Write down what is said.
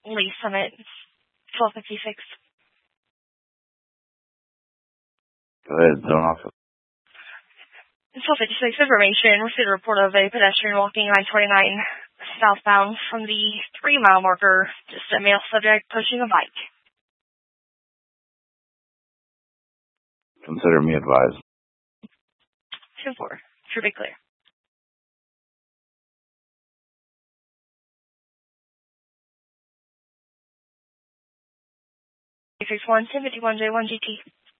Lee Summit, 1256. Go ahead, zone off. 1256 information. Received a report of a pedestrian walking I-29 southbound from the 3-mile marker. Just a male subject pushing a bike. Consider me advised. 2-4. Should be clear. 661 1051 J1 GT.